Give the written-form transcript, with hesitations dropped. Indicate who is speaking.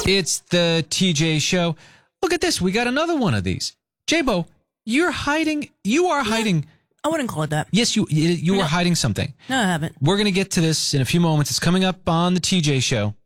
Speaker 1: It's the TJ Show. Look at this. We got another one of these. J-Bo, you're hiding. You are hiding.
Speaker 2: I wouldn't call it that.
Speaker 1: Yes, you are hiding something.
Speaker 2: No, I haven't.
Speaker 1: We're going to get to this in a few moments. It's coming up on the TJ Show.